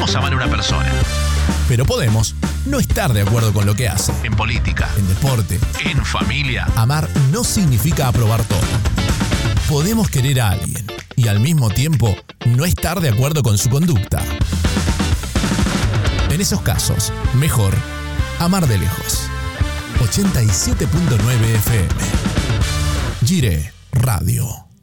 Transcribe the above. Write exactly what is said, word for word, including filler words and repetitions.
Podemos amar a una persona. Pero podemos no estar de acuerdo con lo que hace. En política, En deporte, en familia. amar no significa aprobar todo. Podemos querer a alguien y al mismo tiempo no estar de acuerdo con su conducta. En esos casos, mejor amar de lejos. ochenta y siete punto nueve F M. Gire Radio.